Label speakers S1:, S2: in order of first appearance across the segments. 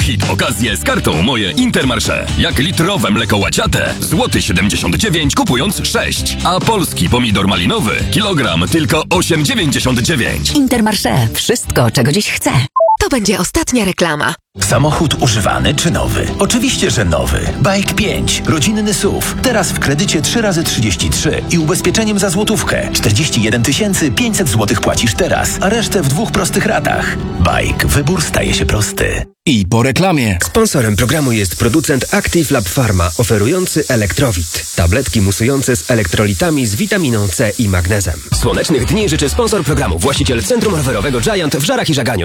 S1: hit okazję z kartą Moje Intermarché. Jak litrowe mleko łaciate, złoty 79 kupując 6. A polski pomidor malinowy, kilogram tylko 8,99.
S2: Intermarché. Wszystko, czego dziś chcę.
S3: To będzie ostatnia reklama.
S4: Samochód używany czy nowy? Oczywiście, że nowy. Bike 5. Rodzinny SUV. Teraz w kredycie 3x33 i ubezpieczeniem za złotówkę. 41 500 zł płacisz teraz, a resztę w 2 prostych ratach. Bike. Wybór staje się prosty.
S5: I po reklamie.
S6: Sponsorem programu jest producent Active Lab Pharma, oferujący Elektrowit. Tabletki musujące z elektrolitami z witaminą C i magnezem.
S7: Słonecznych dni życzy sponsor programu, właściciel Centrum Rowerowego Giant w Żarach i Żaganiu.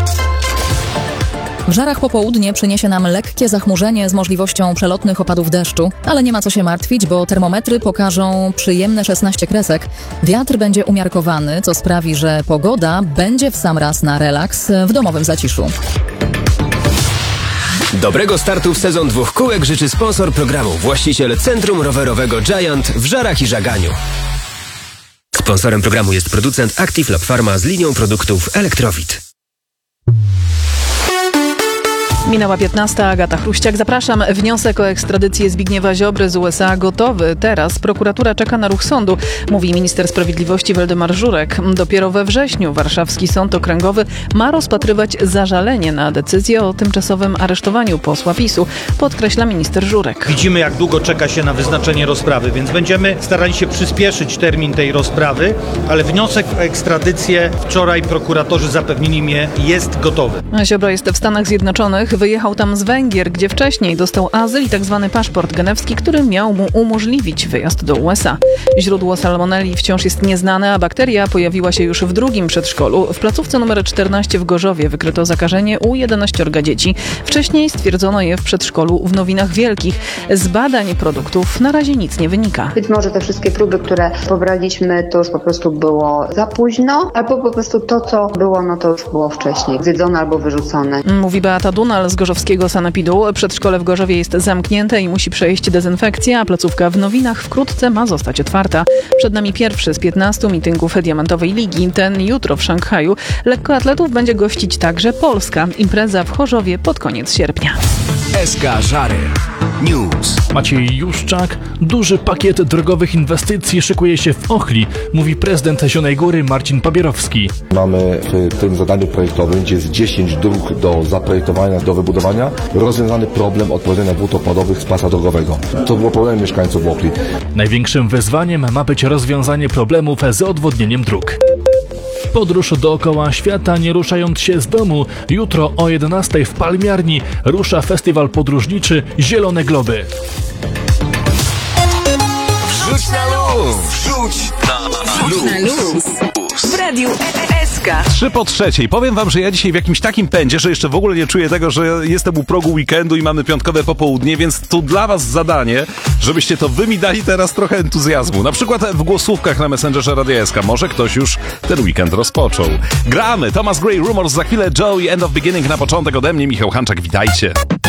S8: W Żarach popołudnie przyniesie nam lekkie zachmurzenie z możliwością przelotnych opadów deszczu, ale nie ma co się martwić, bo termometry pokażą przyjemne 16 kresek. Wiatr będzie umiarkowany, co sprawi, że pogoda będzie w sam raz na relaks w domowym zaciszu.
S7: Dobrego startu w sezon 2 kółek życzy sponsor programu, właściciel Centrum Rowerowego Giant w Żarach i Żaganiu.
S6: Sponsorem programu jest producent Active Lab Pharma z linią produktów Elektrowit.
S9: Minęła 15. Agata Chruściak. Zapraszam. Wniosek o ekstradycję Zbigniewa Ziobry z USA gotowy. Teraz prokuratura czeka na ruch sądu, mówi minister sprawiedliwości Waldemar Żurek. Dopiero we wrześniu warszawski sąd okręgowy ma rozpatrywać zażalenie na decyzję o tymczasowym aresztowaniu posła PiS-u, podkreśla minister Żurek.
S10: Widzimy, jak długo czeka się na wyznaczenie rozprawy, więc będziemy starali się przyspieszyć termin tej rozprawy, ale wniosek o ekstradycję wczoraj prokuratorzy zapewnili mnie jest gotowy.
S9: Ziobro jest w Stanach Zjednoczonych. Wyjechał tam z Węgier, gdzie wcześniej dostał azyl i tzw. paszport genewski, który miał mu umożliwić wyjazd do USA. Źródło salmonelli wciąż jest nieznane, a bakteria pojawiła się już w drugim przedszkolu. W placówce nr 14 w Gorzowie wykryto zakażenie u 11 dzieci. Wcześniej stwierdzono je w przedszkolu w Nowinach Wielkich. Z badań produktów na razie nic nie wynika.
S11: Być może te wszystkie próby, które pobraliśmy, to już po prostu było za późno, albo po prostu to, co było, no to już było wcześniej zjedzone albo wyrzucone.
S9: Mówi Beata Dunal z gorzowskiego sanepidu. Przedszkole w Gorzowie jest zamknięte i musi przejść dezynfekcję, a placówka w Nowinach wkrótce ma zostać otwarta. Przed nami pierwszy z 15 mityngów Diamentowej Ligi. Ten jutro w Szanghaju. Lekkoatletów będzie gościć także Polska. Impreza w Chorzowie pod koniec sierpnia.
S5: SK Żary News.
S12: Maciej Juszczak. Duży pakiet drogowych inwestycji szykuje się w Ochli, mówi prezydent Zielonej Góry Marcin Papierowski.
S13: Mamy w tym zadaniu projektowym, gdzie jest 10 dróg do zaprojektowania, do wybudowania, rozwiązany problem odprowadzenia wód opadowych z pasa drogowego. To było problemem mieszkańców Ochli.
S12: Największym wyzwaniem ma być rozwiązanie problemów z odwodnieniem dróg. Podróż dookoła świata, nie ruszając się z domu. Jutro o 11 w Palmiarni rusza festiwal podróżniczy Zielone Globy.
S1: Wrzuć na luz! Wrzuć na luz!
S3: W Radiu SK.
S14: 2:03. Powiem wam, że ja dzisiaj w jakimś takim pędzie, że jeszcze w ogóle nie czuję tego, że jestem u progu weekendu i mamy piątkowe popołudnie, więc tu dla was zadanie, żebyście to wy mi dali teraz trochę entuzjazmu. Na przykład w głosówkach na Messengerze Radia SK. Może ktoś już ten weekend rozpoczął. Gramy! Thomas Gray, Rumors, za chwilę Joe i End of Beginning. Na początek ode mnie Michał Hanczak. Witajcie!